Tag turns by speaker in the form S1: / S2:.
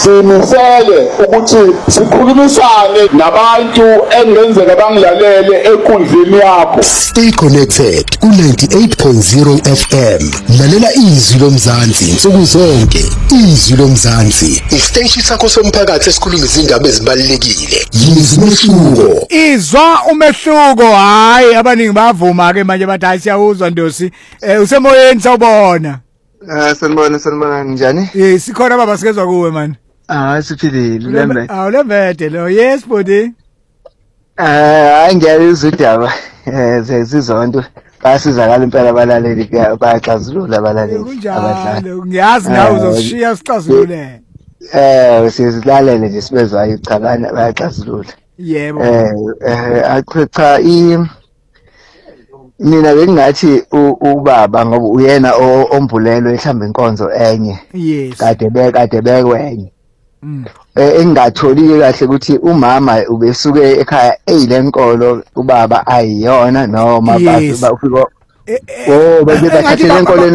S1: simisele ukuthi sikhulumisane nabantu engenzeka bangilalele enkundleni yakho.
S2: Stay connected ku 98.0 FM. Lalela izwi lomzansi nsuku zonke. Izwi lomzansi, isiteshi sakho somphakathi esikhuluma izindaba ezibalulekile. Yizwi umehluko.
S3: Izwa umehluko. Hayi abaningi bavuma ke manje bathi siyawuzwa Ndosi. Usemoyeni sawubona.
S4: Sanibona njani?
S3: Sikhona baba sikezwe kuwe man.
S4: Siphilile ulembe.
S3: Ulembede lo. Yes buddy.
S4: Ngiyayizwa udaba. Sezizonto basizakala impela abalaleli bayaxazulula abalaleli.
S3: Kunjalo. Ngiyazi nawe uzoshiya sixazulule.
S4: Sizilalele nje sibezwayo cha bayaxazulula.
S3: Yebo.
S4: Cha mina bengathi ubaba ngoba uyena ombulelwe mhlawumbe inkonzo enye.
S3: Yes.
S4: Kade bekwenye. Engatholi kahle ukuthi umama ubesuke ekhaya eyilenkolo ubaba ayiyona noma bafika bebe bathathele enkolweni